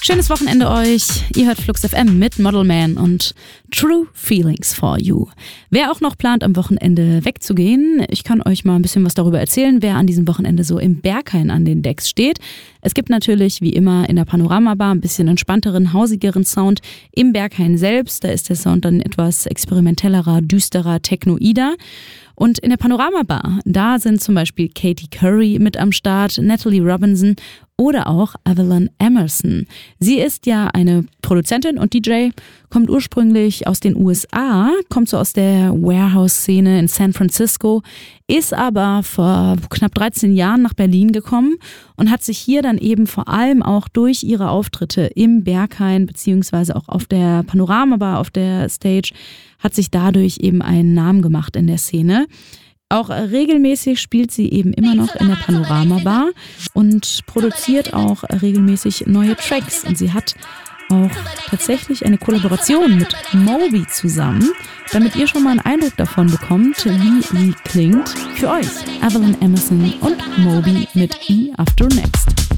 Schönes Wochenende euch. Ihr hört Flux FM mit Model Man und True Feelings for You. Wer auch noch plant, am Wochenende wegzugehen, ich kann euch mal ein bisschen was darüber erzählen, wer an diesem Wochenende so im Berghain an den Decks steht. Es gibt natürlich, wie immer, in der Panorama-Bar ein bisschen entspannteren, hausigeren Sound. Im Berghain selbst, da ist der Sound dann etwas experimentellerer, düsterer, technoider. Und in der Panorama-Bar, da sind zum Beispiel Katy Curry mit am Start, Natalie Robinson oder auch Evelyn Emerson. Sie ist ja eine Produzentin und DJ, kommt ursprünglich aus den USA, kommt so aus der Warehouse-Szene in San Francisco, ist aber vor knapp 13 Jahren nach Berlin gekommen und hat sich hier dann eben vor allem auch durch ihre Auftritte im Berghain beziehungsweise auch auf der Panorama-Bar, auf der Stage, hat sich dadurch eben einen Namen gemacht in der Szene. Auch regelmäßig spielt sie eben immer noch in der Panorama-Bar und produziert auch regelmäßig neue Tracks. Und sie hat auch tatsächlich eine Kollaboration mit Moby zusammen, damit ihr schon mal einen Eindruck davon bekommt, wie sie klingt. Für euch Evelyn Emerson und Moby mit E After Next.